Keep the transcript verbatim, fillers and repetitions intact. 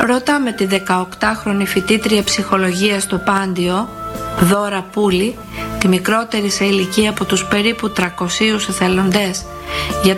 Ρωτάμε τη δεκαοκτάχρονη φοιτήτρια ψυχολογίας στο Πάντιο, Δώρα Πούλη, τη μικρότερη σε ηλικία από τους περίπου τριακόσιους εθελοντές, για